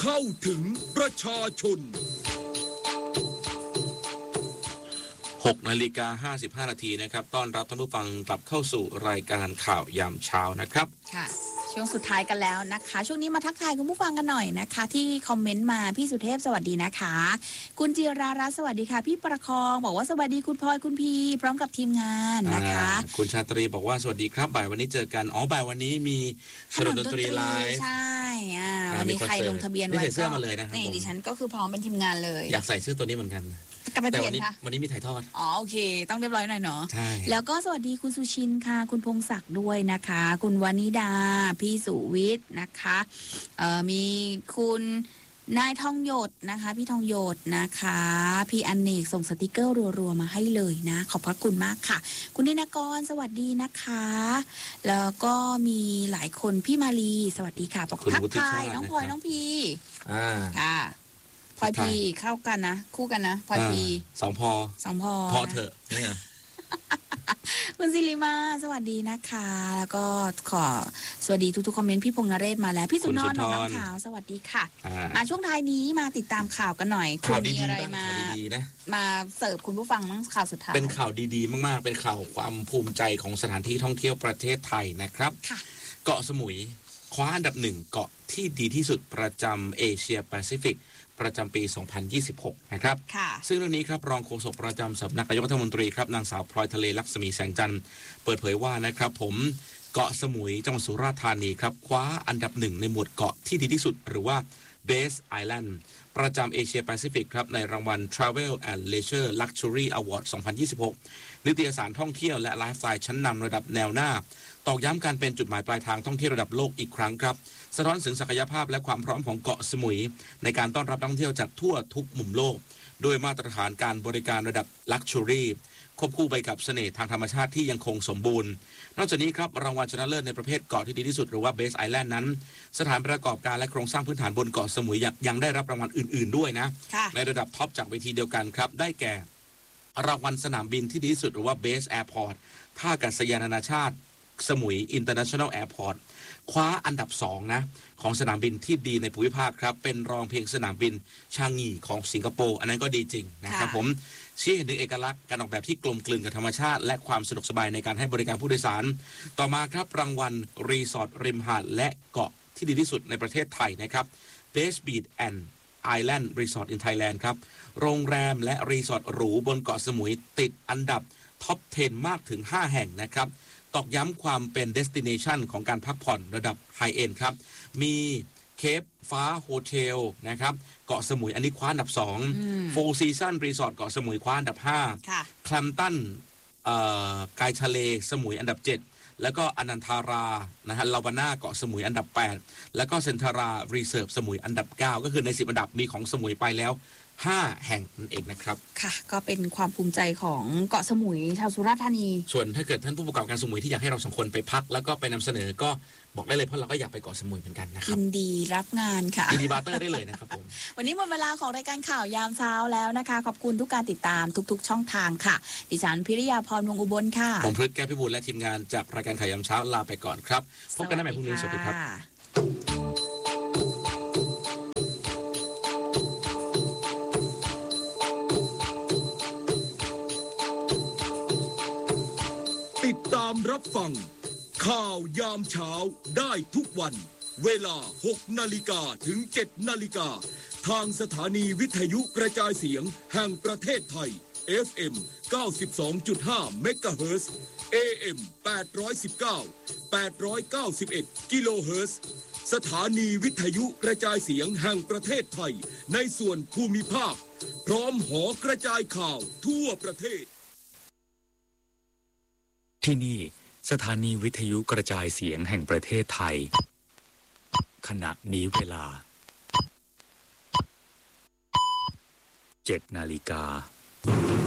เข้าถึงประชาชน 6:55 นาทีนะครับต้อนรับท่านผู้ฟังกลับเข้าสู่รายการข่าวยามเช้านะครับค่ะช่วงสุดท้ายกันแล้วนะคะช่วงนี้มาทักทายคุณผู้ฟังกันหน่อยนะคะที่คอมเมนต์มาพี่สุเทพสวัสดีนะคะคุณจิรารัตน์สวัสดีค่ะพี่ประคองบอกว่าสวัสดีคุณพลอยคุณพีพร้อมกับทีมงานนะคะคุณชาตรีบอกว่าสวัสดีครับบ่ายวันนี้เจอกันบ่ายวันนี้มีสนุกดนตรีไลฟ์ใช่วันนี้ใครลงทะเบียนไว้ใส่เสื้อมาเลยนะครับนี่ดิฉันก็คือพร้อมเป็นทีมงานเลยอยากใส่เสื้อตัวนี้เหมือนกันแต่วันนี้มีถ่ายทอดโอเคต้องเรียบร้อยหน่อยเนาะใช่แล้วก็สวัสดีคุณสุชินค่ะคุณพงศักดิ์ด้วยนะคะคุณวานิดาพี่สุวิทย์นะคะมีคุณนายทองหยดนะคะพี่ทองหยดนะคะพี่อเนกส่งสติกเกอร์รัวๆมาให้เลยนะขอบพระคุณมากค่ะคุณนินากรสวัสดีนะคะแล้วก็มีหลายคนพี่มาลีสวัสดีค่ะบอกทักทายน้องพลอยน้องพีค่ะพลอยพีเข้ากันนะคู่กันนะพลอยพีสองพอเถอะเนี่ยคุณศิริมาสวัสดีนะคะแล้วก็ขอสวัสดีทุกๆคอมเมนต์พี่พงษ์นเรศมาแล้วพี่สุนทรน้องขาวสวัสดีค่ะมาช่วงท้ายนี้มาติดตามข่าวกันหน่อยข่าวดีอะไรมาเสิร์ฟคุณผู้ฟังมั้งข่าวสุดท้ายเป็นข่าวดีๆมากๆเป็นข่าวความภูมิใจของสถานที่ท่องเที่ยวประเทศไทยนะครับเกาะสมุยคว้าอันดับ1เกาะที่ดีที่สุดประจำเอเชียแปซิฟิกประจำปี 2026 นะครับซึ่งเรื่องนี้ครับรองโฆษกประจำสำนักนายกรัฐมนตรีครับนางสาวพลอยทะเลลักษมีแสงจันทร์เปิดเผยว่านะครับผมเกาะสมุยจังหวัดสุราษฎร์ธานีครับคว้าอันดับ1ในหมวดเกาะที่ดีที่สุดหรือว่า Best Island ประจำเอเชียแปซิฟิกครับในรางวัล Travel and Leisure Luxury Award 2026 นิตยสารท่องเที่ยวและไลฟ์สไตล์ชั้นนำระดับแนวหน้าตอกย้ำการเป็นจุดหมายปลายทางท่องเที่ยวระดับโลกอีกครั้งครับสะท้อนถึงศักยภาพและความพร้อมของเกาะสมุยในการต้อนรับนักท่องเที่ยวจากทั่วทุกมุมโลกด้วยมาตรฐานการบริการระดับ Luxury ควบคู่ไปกับเสน่ห์ทางธรรมชาติที่ยังคงสมบูรณ์นอกจากนี้ครับรางวัลชนะเลิศในประเภทเกาะที่ดีที่สุดหรือว่า Best Island นั้นสถานประกอบการและโครงสร้างพื้นฐานบนเกาะสมุยยังได้รับรางวัลอื่นๆด้วยนะในระดับท็อปจากเวทีเดียวกันครับได้แก่รางวัลสนามบินที่ดีที่สุดหรือว่า Best Airport ท่าอากาศยานนานาชาติสมุย International Airport คว้าอันดับ2นะของสนามบินที่ดีในภูมิภาคครับเป็นรองเพียงสนามบินชางงีของสิงคโปร์อันนั้นก็ดีจริงนะครับผมชี้เห็นถึงเอกลักษณ์การออกแบบที่กลมกลืนกับธรรมชาติและความสะดวกสบายในการให้บริการผู้โดยสารต่อมาครับรางวัลรีสอร์ทริมหาดและเกาะที่ดีที่สุดในประเทศไทยนะครับ Best Beach and Island Resort in Thailand ครับโรงแรมและรีสอร์ทหรูบนเกาะสมุยติดอันดับท็อป 10 มากถึง5แห่งนะครับตอกย้ำความเป็น destination ของการพักผ่อนระดับ high end ครับมีเคปฟ้าโฮเทลนะครับเกาะสมุยอันนี้คว้าอันดับ2 Four Seasons Resort เกาะสมุยคว้าอันดับ5 Clampton กายทะเลสมุยอันดับ7แล้วก็อนันทารานะฮะลาวาน่าเกาะสมุยอันดับ8แล้วก็เซนทารารีเซิร์ฟสมุยอันดับ9ก็คือใน10อันดับมีของสมุยไปแล้ว5แห่งนั่นเองนะครับค่ะก็เป็นความภูมิใจของเกาะสมุยชาวสุราษฎร์ธานีส่วนถ้าเกิดท่านผู้ประกอบการสมุยที่อยากให้เรา2คนไปพักแล้วก็ไปนำเสนอก็บอกได้เลยเพราะเราก็อยากไปเกาะสมุยเหมือนกันนะครับยินดีรับงานค่ะยินดีบาร์เตอร์ได้เลยนะครับผมวันนี้หมดเวลาของรายการข่าวยามเช้าแล้วนะคะขอบคุณทุกการติดตามทุกๆช่องทางค่ะดิฉันพิริยาพรวงอุบลค่ะผมพฤทธิ์แก้วพิบูลและทีมงานจากรายการข่าวยามเช้าลาไปก่อนครับพบกันได้ใหม่พรุ่งนี้สวัสดีครับติดตามรับฟังข่าวยามเช้าได้ทุกวันเวลา 6 นาฬิกาถึง 7 นาฬิกาทางสถานีวิทยุกระจายเสียงแห่งประเทศไทย FM 92.5 เมกะเฮิรตซ์ AM 819 891 กิโลเฮิรตซ์สถานีวิทยุกระจายเสียงแห่งประเทศไทยในส่วนภูมิภาคพร้อมหอกระจายข่าวทั่วประเทศที่นี่สถานีวิทยุกระจายเสียงแห่งประเทศไทยขณะนี้เวลา 7 นาฬิกา